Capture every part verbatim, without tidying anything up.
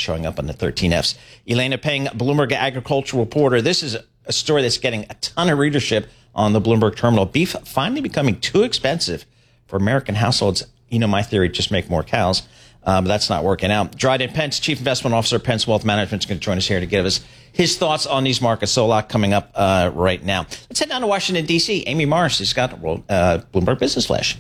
showing up on the thirteen Fs. Elena Peng, Bloomberg agricultural reporter. This is a story that's getting a ton of readership on the Bloomberg terminal. Beef finally becoming too expensive for American households. You know, my theory, just make more cows. Uh, but that's not working out. Dryden Pence, Chief Investment Officer, Pence Wealth Management, is going to join us here to give us his thoughts on these markets. So a lot coming up uh, right now. Let's head down to Washington, D C. Amy Morris has got uh, Bloomberg Business Flash.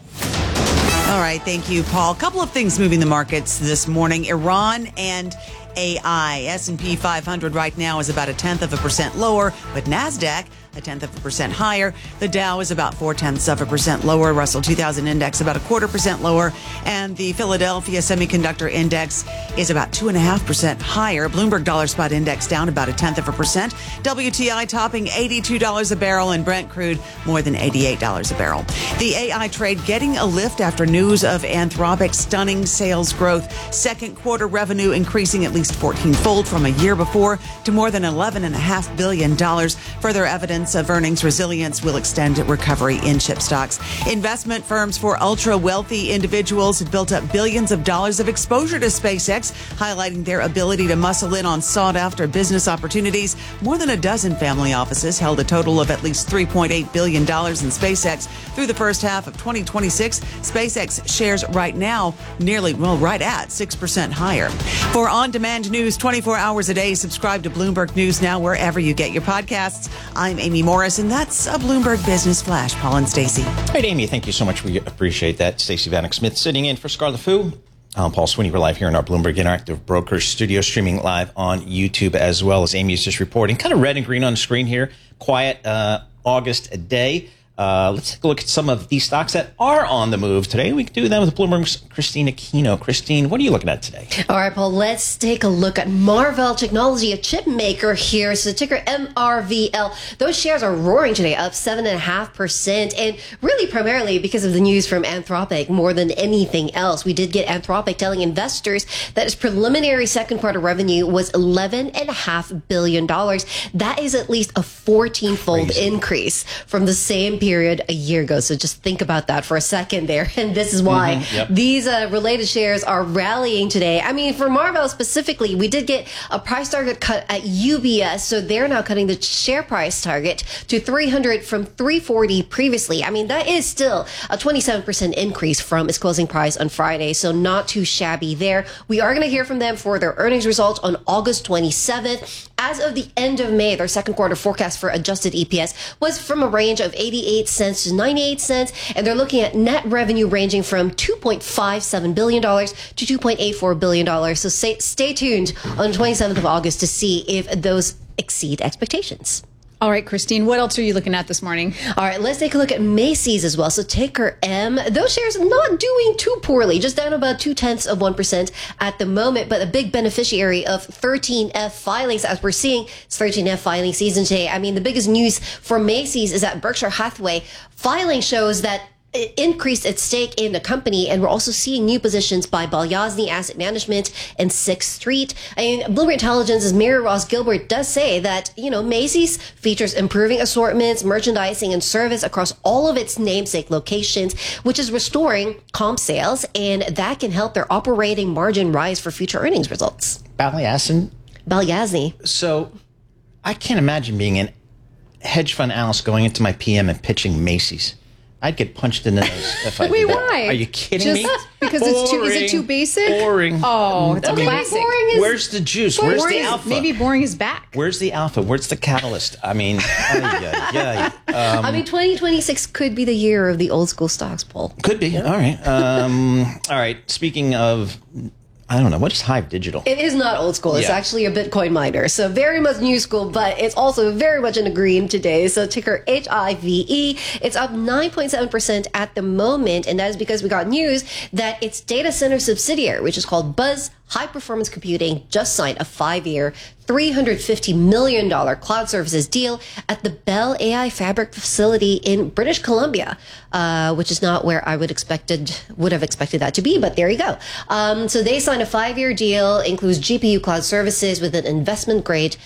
All right. Thank you, Paul. A couple of things moving the markets this morning. Iran and A I. S and P five hundred right now is about a tenth of a percent lower, but NASDAQ a tenth of a percent higher. The Dow is about four tenths of a percent lower. Russell two thousand index about a quarter percent lower. And the Philadelphia Semiconductor Index is about two and a half percent higher. Bloomberg Dollar Spot Index down about a tenth of a percent. W T I topping eighty-two dollars a barrel, and Brent crude more than eighty-eight dollars a barrel. The A I trade getting a lift after news of Anthropic's stunning sales growth. Second quarter revenue increasing at least fourteen-fold from a year before to more than eleven point five billion dollars. Further evidence of earnings resilience will extend recovery in chip stocks. Investment firms for ultra-wealthy individuals have built up billions of dollars of exposure to SpaceX, highlighting their ability to muscle in on sought-after business opportunities. More than a dozen family offices held a total of at least three point eight billion dollars in SpaceX through the first half of twenty twenty-six. SpaceX shares right now nearly, well, right at six percent higher. For on-demand news twenty-four hours a day, subscribe to Bloomberg News Now wherever you get your podcasts. I'm Amy Morris, and that's a Bloomberg Business Flash. Paul and Stacey. All right, Amy, thank you so much. We appreciate that. Stacey Vanek Smith sitting in for Scarlet Fu. I'm Paul Sweeney. We're live here in our Bloomberg Interactive Brokers studio, streaming live on YouTube, as well as Amy is just reporting. Kind of red and green on the screen here. Quiet uh, August day. Uh, let's take a look at some of these stocks that are on the move today. We can do that with Bloomberg's Christine Aquino. Christine, what are you looking at today? All right, Paul, let's take a look at Marvell Technology, a chip maker here. So ticker M R V L. Those shares are roaring today, up seven point five percent, and really primarily because of the news from Anthropic more than anything else. We did get Anthropic telling investors that its preliminary second quarter revenue was eleven point five billion dollars. That is at least a fourteen-fold increase from the same period a year ago. So just think about that for a second there. And this is why mm-hmm, yep. these uh, related shares are rallying today. I mean, for Marvell specifically, we did get a price target cut at U B S. So they're now cutting the share price target to three hundred from three forty previously. I mean, that is still a twenty-seven percent increase from its closing price on Friday. So not too shabby there. We are going to hear from them for their earnings results on August twenty-seventh. As of the end of May, their second quarter forecast for adjusted E P S was from a range of eighty-eight cents to ninety-eight cents, and they're looking at net revenue ranging from two point five seven billion dollars to two point eight four billion dollars. So stay, stay tuned on the twenty-seventh of August to see if those exceed expectations. All right, Christine, what else are you looking at this morning? All right, let's take a look at Macy's as well. So ticker M. Those shares not doing too poorly, just down about two tenths of one percent at the moment, but a big beneficiary of thirteen F filings. As we're seeing, it's thirteen F filing season today. I mean, the biggest news for Macy's is that Berkshire Hathaway filing shows that it increased its stake in the company, and we're also seeing new positions by Balyasny Asset Management and Sixth Street. I mean, Bloomberg Intelligence's Mary Ross Gilbert does say that, you know, Macy's features improving assortments, merchandising, and service across all of its namesake locations, which is restoring comp sales, and that can help their operating margin rise for future earnings results. Balyasny? Balyasny. So I can't imagine being an hedge fund analyst going into my P M and pitching Macy's. I'd get punched in the nose if I Wait, did that. why? Are you kidding Just me? Because it's too, is it too basic? Boring. Oh, it's I a mean, classic. boring is- Where's the juice? Where's Boring the is- alpha? Maybe boring is back. Where's the alpha? Where's the catalyst? I mean, yeah, yeah. Um, I mean, twenty twenty-six could be the year of the old school stocks, Paul. could be. All right. Um, all right. Speaking of, I don't know. What is Hive Digital? It is not old school. It's Yeah. actually a Bitcoin miner. So very much new school, but it's also very much in the green today. So ticker H I V E. It's up nine point seven percent at the moment. And that is because we got news that its data center subsidiary, which is called Buzz High Performance Computing, just signed a five-year, three hundred fifty million dollars cloud services deal at the Bell A I Fabric facility in British Columbia, uh, which is not where I would expected would have expected that to be, but there you go. Um, so they signed a five-year deal, includes G P U cloud services with an investment grade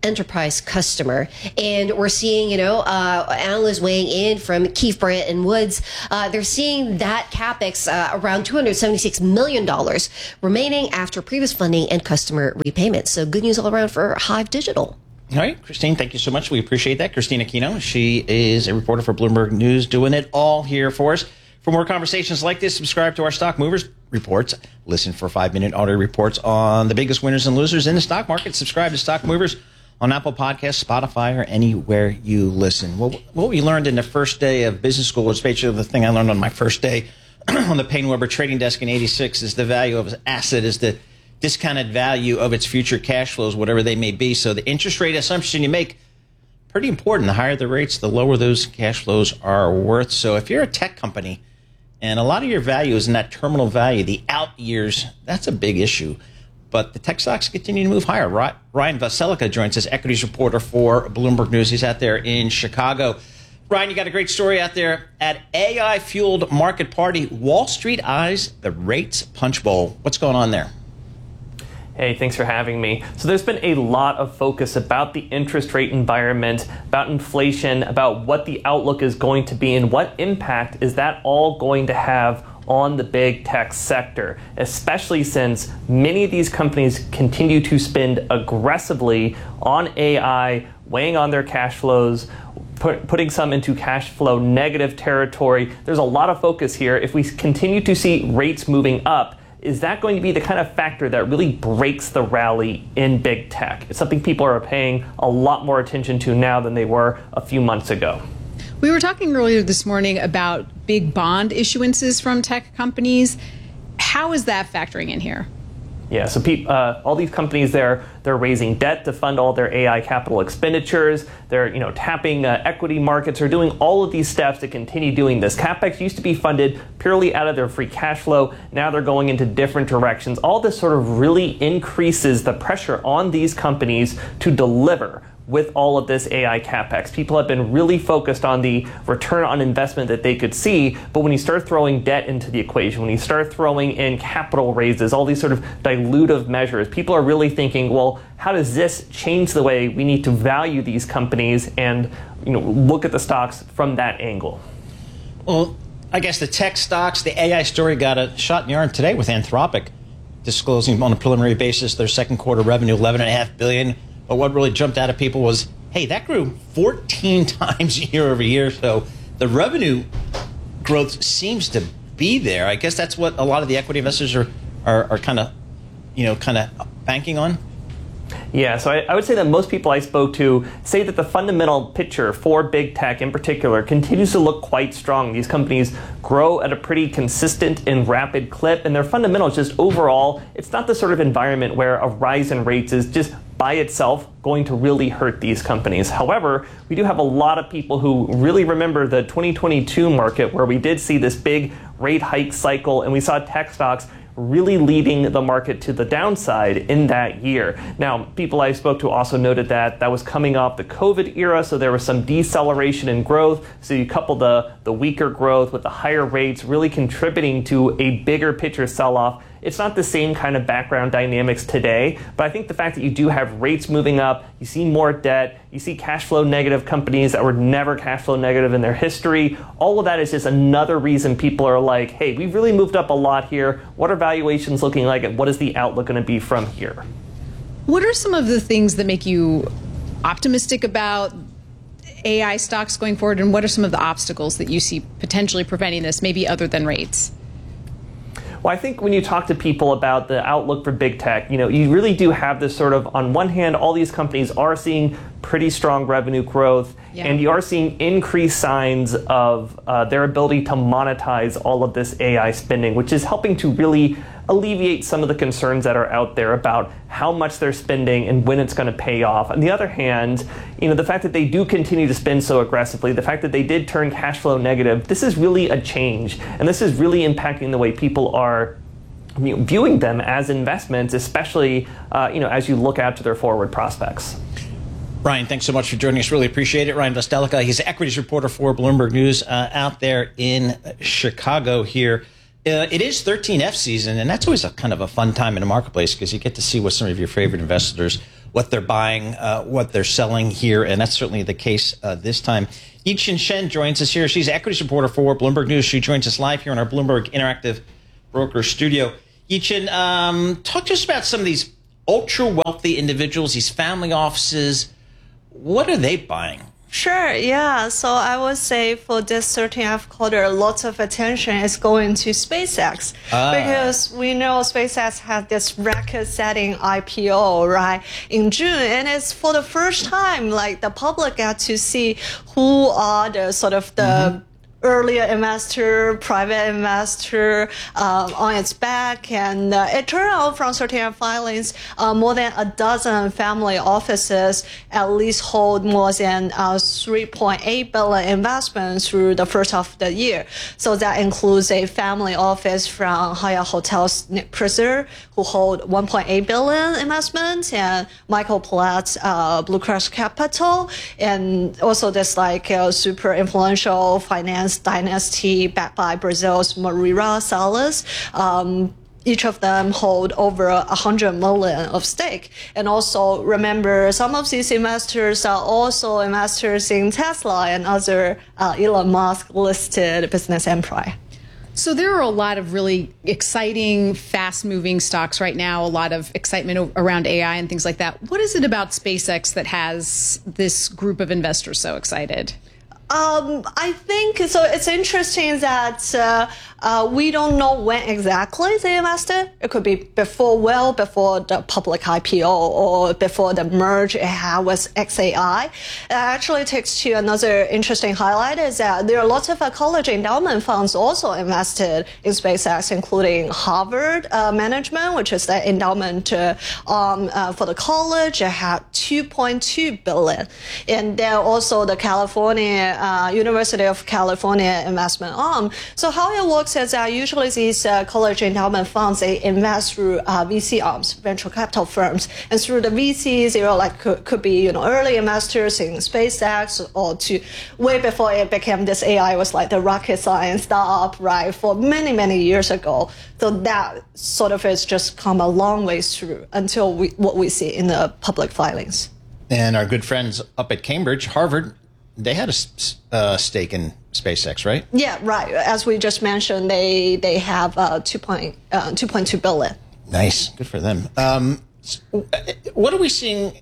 enterprise customer. And we're seeing, you know, uh, analysts weighing in from Keefe, Bruyette and Woods. Uh, they're seeing that CapEx uh, around two hundred seventy-six million dollars remaining after previous funding and customer repayments. So good news all around for Hive Digital. All right, Christine, thank you so much. We appreciate that. Christine Aquino, she is a reporter for Bloomberg News, doing it all here for us. For more conversations like this, subscribe to our Stock Movers reports. Listen for five-minute audio reports on the biggest winners and losers in the stock market. Subscribe to Stock Movers on Apple Podcasts, Spotify, or anywhere you listen. Well, what we learned in the first day of business school, is basically the thing I learned on my first day on the Paine-Webber trading desk in eighty-six, is the value of an asset is the discounted value of its future cash flows, whatever they may be. So the interest rate assumption you make, pretty important. The higher the rates, the lower those cash flows are worth. So if you're a tech company and a lot of your value is in that terminal value, the out years, that's a big issue. But the tech stocks continue to move higher. Ryan Vaselica joins us, equities reporter for Bloomberg News. He's out there in Chicago. Ryan, you got a great story out there at A I-fueled market party. Wall Street eyes the rates punch bowl. What's going on there? Hey, thanks for having me. So there's been a lot of focus about the interest rate environment, about inflation, about what the outlook is going to be, and what impact is that all going to have on the big tech sector, especially since many of these companies continue to spend aggressively on A I, weighing on their cash flows, put, putting some into cash flow negative territory. There's a lot of focus here. If we continue to see rates moving up, is that going to be the kind of factor that really breaks the rally in big tech? It's something people are paying a lot more attention to now than they were a few months ago. We were talking earlier this morning about big bond issuances from tech companies. How is that factoring in here? Yeah, so pe- uh, all these companies, they're they're raising debt to fund all their A I capital expenditures. They're you know tapping uh, equity markets, or doing all of these steps to continue doing this. CapEx used to be funded purely out of their free cash flow. Now they're going into different directions. All this sort of really increases the pressure on these companies to deliver with all of this A I CapEx. People have been really focused on the return on investment that they could see, but when you start throwing debt into the equation, when you start throwing in capital raises, all these sort of dilutive measures, people are really thinking, well, how does this change the way we need to value these companies and you know look at the stocks from that angle? Well, I guess the tech stocks, the A I story got a shot in the arm today with Anthropic disclosing on a preliminary basis their second quarter revenue, eleven point five billion dollars. But what really jumped out at people was, hey, that grew fourteen times year over year. So the revenue growth seems to be there. I guess that's what a lot of the equity investors are are, are kind of, you know, kind of banking on. Yeah, so I, I would say that most people I spoke to say that the fundamental picture for big tech in particular continues to look quite strong. These companies grow at a pretty consistent and rapid clip, and their fundamentals just overall, it's not the sort of environment where a rise in rates is just by itself going to really hurt these companies. However, we do have a lot of people who really remember the twenty twenty-two market where we did see this big rate hike cycle and we saw tech stocks really leading the market to the downside in that year. Now, people I spoke to also noted that that was coming off the COVID era, so there was some deceleration in growth. So you couple the, the weaker growth with the higher rates really contributing to a bigger picture sell-off. It's not the same kind of background dynamics today, but I think the fact that you do have rates moving up, you see more debt, you see cash flow negative companies that were never cash flow negative in their history, all of that is just another reason people are like, hey, we've really moved up a lot here. What are valuations looking like, and what is the outlook going to be from here? What are some of the things that make you optimistic about A I stocks going forward, and what are some of the obstacles that you see potentially preventing this, maybe other than rates? Well, I think when you talk to people about the outlook for big tech, you know, you really do have this sort of, on one hand, all these companies are seeing pretty strong revenue growth, yeah. and you are seeing increased signs of uh, their ability to monetize all of this A I spending, which is helping to really alleviate some of the concerns that are out there about how much they're spending and when it's going to pay off. On the other hand, you know, the fact that they do continue to spend so aggressively, the fact that they did turn cash flow negative, this is really a change. And this is really impacting the way people are you know, viewing them as investments, especially uh, you know, as you look out to their forward prospects. Ryan, thanks so much for joining us. Really appreciate it. Ryan Vaselica, he's an equities reporter for Bloomberg News uh, out there in Chicago here. Uh, it is thirteen F season, and that's always a kind of a fun time in the marketplace because you get to see what some of your favorite investors what they're buying, uh, what they're selling here, and that's certainly the case uh, this time. Yixin Shen joins us here. She's equities reporter for Bloomberg News. She joins us live here in our Bloomberg Interactive Broker Studio. Yixin, um, talk to us about some of these ultra-wealthy individuals, these family offices. What are they buying? Sure, yeah. So I would say for this thirteenth quarter, lots of attention is going to SpaceX ah. because we know SpaceX had this record-setting I P O, right, in June. And it's for the first time, like, the public got to see who are the sort of the mm-hmm. earlier investor, private investor um, on its back. And uh, it turned out from certain filings, uh, more than a dozen family offices at least hold more than uh, three point eight billion investments through the first half of the year. So that includes a family office from Hyatt Hotels Nick Prizer, who hold one point eight billion investments, and Michael Platt's uh, Blue Cross Capital, and also this like uh, super influential finance dynasty backed by Brazil's Moreira Salles. Um, each of them hold over one hundred million of stake. And also remember, some of these investors are also investors in Tesla and other uh, Elon Musk listed business empire. So there are a lot of really exciting, fast-moving stocks right now, a lot of excitement around A I and things like that. What is it about SpaceX that has this group of investors so excited? Um, I think so. It's interesting that uh, uh, we don't know when exactly they invested. It could be before, well before the public I P O or before the merge it had with X A I. It actually takes to another interesting highlight is that there are lots of uh, college endowment funds also invested in SpaceX, including Harvard uh, Management, which is the endowment uh, um, uh, for the college. It had two point two billion, and then also the California. Uh, University of California investment arm. So how it works is that usually these uh, college endowment funds, they invest through uh, V C arms, venture capital firms, and through the V Cs, you know, like could, could be, you know, early investors in SpaceX, or to way before it became this A I was like the rocket science startup, right, for many, many years ago. So that sort of is just come a long ways through until we, what we see in the public filings. And our good friends up at Cambridge, Harvard, they had a uh, stake in SpaceX, right? Yeah, right. As we just mentioned, they they have uh, two point two billion. Nice, good for them. Um, what are we seeing?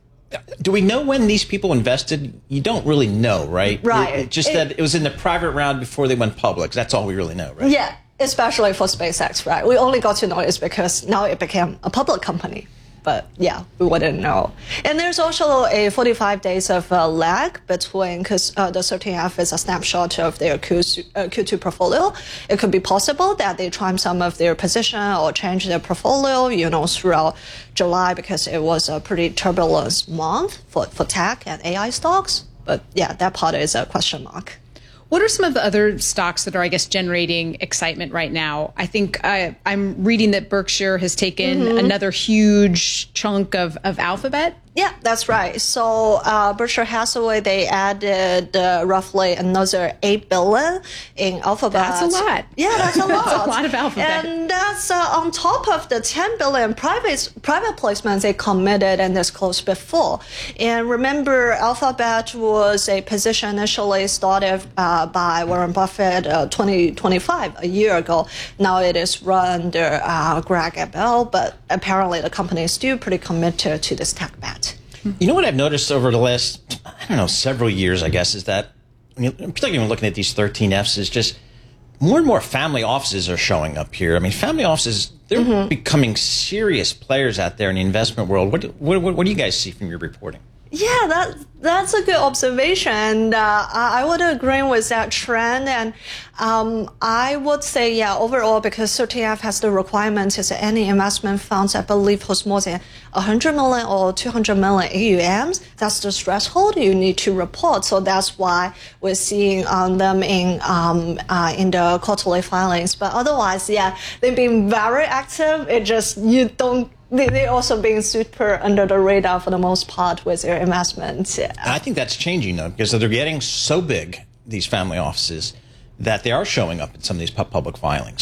Do we know when these people invested? You don't really know, right? Right. It, just it, that it was in the private round before they went public. That's all we really know, right? Yeah, especially for SpaceX, right? We only got to know it because now it became a public company. But yeah, we wouldn't know. And there's also a forty-five days of uh, lag between, because uh, the thirteenth is a snapshot of their Q two portfolio. It could be possible that they trim some of their position or change their portfolio, you know, throughout July, because it was a pretty turbulent month for, for tech and A I stocks. But yeah, that part is a question mark. What are some of the other stocks that are, I guess, generating excitement right now? I think I, I'm reading that Berkshire has taken mm-hmm. another huge chunk of, of Alphabet. Yeah, that's right. So uh, Berkshire Hathaway, they added uh, roughly another eight billion in Alphabet. That's a lot. Yeah, that's a lot. That's a lot of Alphabet. And that's uh, on top of the ten billion private private placements they committed and disclosed before. And remember, Alphabet was a position initially started uh, by Warren Buffett uh, twenty twenty-five, a year ago. Now it is run under uh, Greg Abel, but apparently the company is still pretty committed to this tech bet. You know what I've noticed over the last, I don't know, several years, I guess, is that, when you, particularly when looking at these thirteen Fs, is just more and more family offices are showing up here. I mean, family offices, they're mm-hmm. becoming serious players out there in the investment world. What, what, what, what do you guys see from your reporting? Yeah, that that's a good observation. Uh, I, I would agree with that trend, and um, I would say, yeah, overall, because thirteen F has the requirement is that any investment funds, I believe, holds more than one hundred million or two hundred million A U Ms. That's the threshold you need to report. So that's why we're seeing um, them in um, uh, in the quarterly filings. But otherwise, yeah, they've been very active. It just you don't. They, they also being super under the radar for the most part with their investments. Yeah. I think that's changing, though, because they're getting so big, these family offices, that they are showing up in some of these public filings.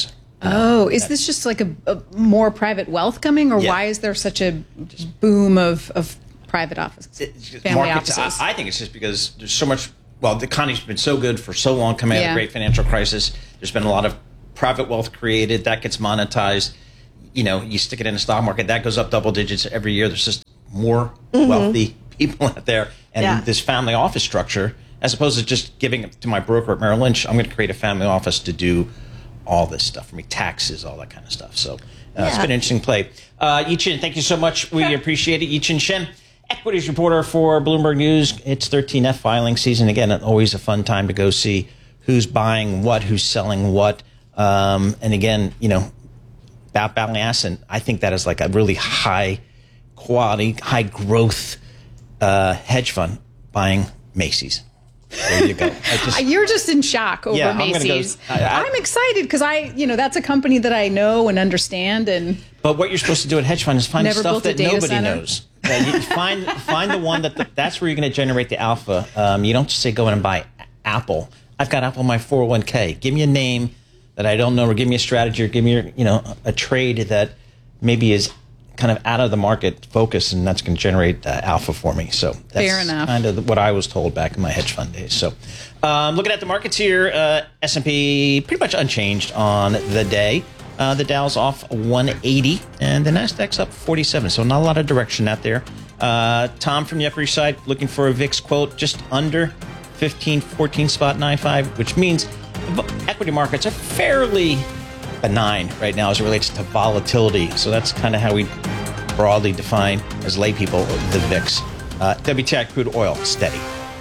Oh, is this just like a, a more private wealth coming, or Yeah. why is there such a boom of, of private offices, family Markets, offices? I, I think it's just because there's so much. Well, the economy's been so good for so long, coming out of Yeah. the great financial crisis. There's been a lot of private wealth created that gets monetized. You know, you stick it in the stock market, that goes up double digits every year. There's just more wealthy people out there, and Yeah. this family office structure, as opposed to just giving it to my broker at Merrill Lynch, I'm going to create a family office to do all this stuff for me, taxes, all that kind of stuff. So uh, it's been an interesting play. Uh, Yi-Chin, thank you so much. We appreciate it. Yi-Chin Shen, equities reporter for Bloomberg News. It's thirteen F filing season. Again, always a fun time to go see who's buying what, who's selling what. Um, and again, you know, about Balyasnyk, I think that is like a really high quality, high growth uh, hedge fund buying Macy's. There you go. I just, You're just in shock over Yeah, I'm gonna go- Macy's. I- I- I'm excited because I, you know, that's a company that I know and understand. And But what you're supposed to do at hedge fund is find Never stuff built a that data nobody center. knows. Uh, you find find the one that the, that's where you're going to generate the alpha. Um, you don't just say go in and buy Apple. I've got Apple in my four oh one k. Give me a name that I don't know, or give me a strategy, or give me you know a trade that maybe is kind of out of the market focus, and that's going to generate uh, alpha for me. So that's Fair enough. kind of what I was told back in my hedge fund days. So um, looking at the markets here, uh, S and P pretty much unchanged on the day. Uh, the Dow's off one eighty, and the Nasdaq's up forty-seven. So not a lot of direction out there. Uh, Tom from the Upper East Side looking for a V I X quote just under fifteen fourteen spot nine five, which means equity markets are fairly benign right now as it relates to volatility. So that's kind of how we broadly define as lay people the V I X. Uh, W T I crude oil steady.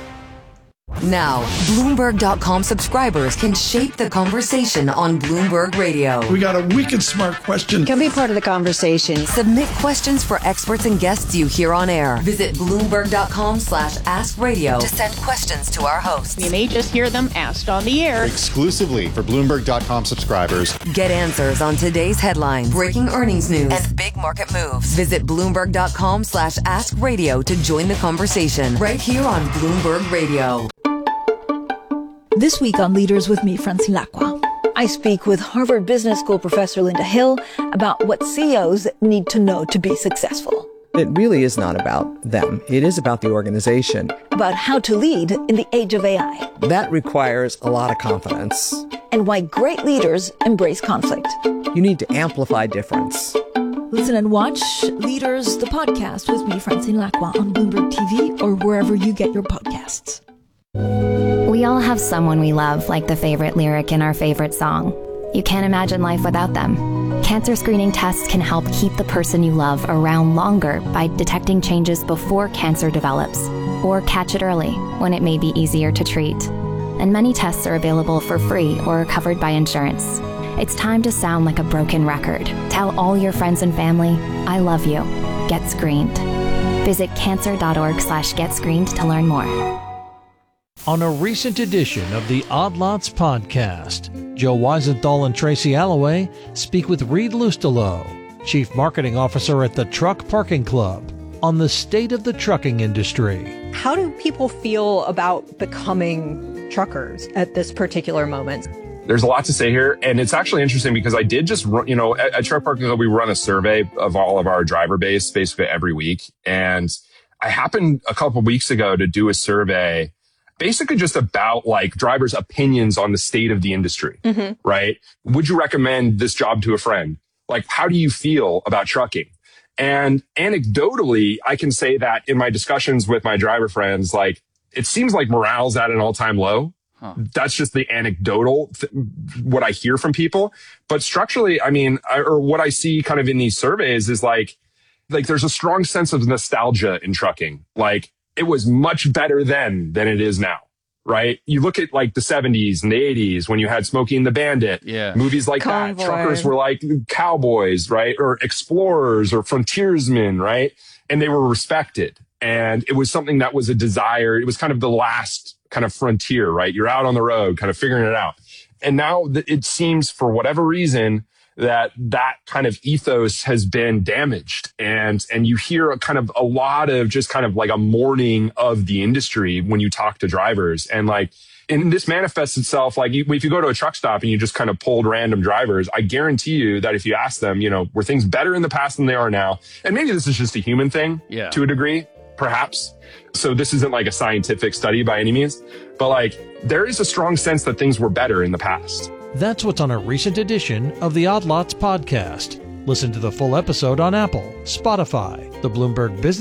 Now, Bloomberg dot com subscribers can shape the conversation on Bloomberg Radio. We got a wicked smart question. Can be part of the conversation. Submit questions for experts and guests you hear on air. Visit Bloomberg dot com slash ask radio to send questions to our hosts. You may just hear them asked on the air. Exclusively for Bloomberg dot com subscribers. Get answers on today's headlines, breaking earnings news, and big market moves. Visit Bloomberg dot com slash ask radio to join the conversation right here on Bloomberg Radio. This week on Leaders with me, Francine Lacqua, I speak with Harvard Business School professor Linda Hill about what C E Os need to know to be successful. It really is not about them. It is about the organization. About how to lead in the age of A I. That requires a lot of confidence. And why great leaders embrace conflict. You need to amplify difference. Listen and watch Leaders, the podcast with me, Francine Lacqua, on Bloomberg T V or wherever you get your podcasts. We all have someone we love, like the favorite lyric in our favorite song. You can't imagine life without them. Cancer screening tests can help keep the person you love around longer by detecting changes before cancer develops, or catch it early when it may be easier to treat. And many tests are available for free or covered by insurance. It's time to sound like a broken record. Tell all your friends and family, I love you. Get screened. Visit cancer.org slash get screened to learn more. On a recent edition of the Odd Lots podcast, Joe Weisenthal and Tracy Alloway speak with Reed Lustelo, Chief Marketing Officer at the Truck Parking Club, on the state of the trucking industry. How do people feel about becoming truckers at this particular moment? There's a lot to say here, and it's actually interesting because I did just, run, you know, at, at Truck Parking Club, we run a survey of all of our driver base basically every week. And I happened a couple of weeks ago to do a survey basically just about like drivers' opinions on the state of the industry, mm-hmm. right? Would you recommend this job to a friend? Like, how do you feel about trucking? And anecdotally, I can say that in my discussions with my driver friends, like, it seems like morale's at an all-time low. Huh. That's just the anecdotal, th- what I hear from people. But structurally, I mean, I, or what I see kind of in these surveys is like, like there's a strong sense of nostalgia in trucking. Like, it was much better then than it is now, right? You look at like the seventies and the eighties when you had Smokey and the Bandit, yeah. movies like Convoy. That. Truckers were like cowboys, right? Or explorers or frontiersmen, right? And they were respected. And it was something that was a desire. It was kind of the last kind of frontier, right? You're out on the road kind of figuring it out. And now it seems for whatever reason that that kind of ethos has been damaged. And, and you hear a kind of a lot of just kind of like a mourning of the industry when you talk to drivers. And like, and this manifests itself like you, if you go to a truck stop and you just kind of pulled random drivers, I guarantee you that if you ask them, you know, were things better in the past than they are now? And maybe this is just a human thing yeah. to a degree, perhaps. So this isn't like a scientific study by any means, but like there is a strong sense that things were better in the past. That's what's on a recent edition of the Odd Lots podcast. Listen to the full episode on Apple, Spotify, the Bloomberg Business